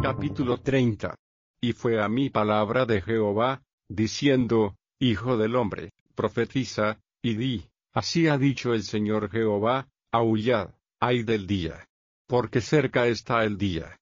Capítulo 30. Y fue a mí palabra de Jehová, diciendo: Hijo del hombre, profetiza, y di: Así ha dicho el Señor Jehová, aullad, ay del día. Porque cerca está el día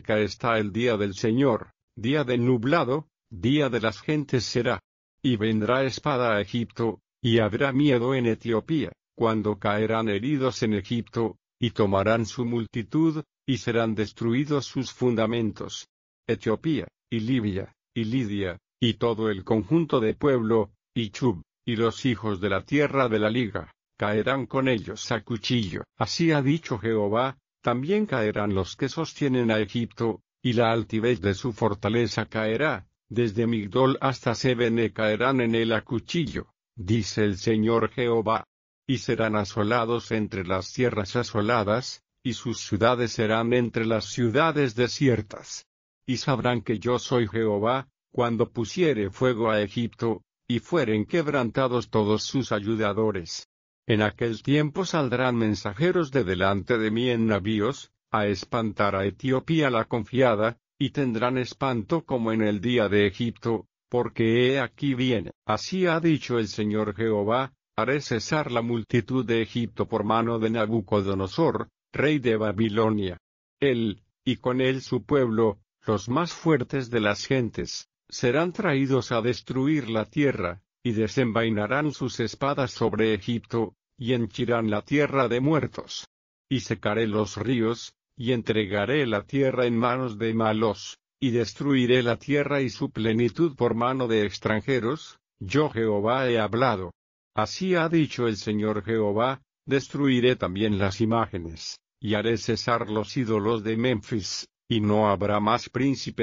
del Señor, día de nublado, día de las gentes será. Y vendrá espada a Egipto, y habrá miedo en Etiopía, cuando caerán heridos en Egipto, y tomarán su multitud, y serán destruidos sus fundamentos. Etiopía, y Libia, y Lidia, y todo el conjunto de pueblo, y Chub, y los hijos de la tierra de la liga, caerán con ellos a cuchillo. Así ha dicho Jehová, también caerán los que sostienen a Egipto, y la altivez de su fortaleza caerá, desde Migdol hasta Sebene caerán en él a cuchillo, dice el Señor Jehová. Y serán asolados entre las tierras asoladas, y sus ciudades serán entre las ciudades desiertas. Y sabrán que yo soy Jehová, cuando pusiere fuego a Egipto, y fueren quebrantados todos sus ayudadores. En aquel tiempo saldrán mensajeros de delante de mí en navíos, a espantar a Etiopía la confiada, y tendrán espanto como en el día de Egipto, porque he aquí viene. Así ha dicho el Señor Jehová: haré cesar la multitud de Egipto por mano de Nabucodonosor, rey de Babilonia. Él, y con él su pueblo, los más fuertes de las gentes, serán traídos a destruir la tierra, y desenvainarán sus espadas sobre Egipto, y henchirán la tierra de muertos. Y secaré los ríos, y entregaré la tierra en manos de malos, y destruiré la tierra y su plenitud por mano de extranjeros, yo Jehová he hablado. Así ha dicho el Señor Jehová: destruiré también las imágenes, y haré cesar los ídolos de Memphis, y no habrá más príncipe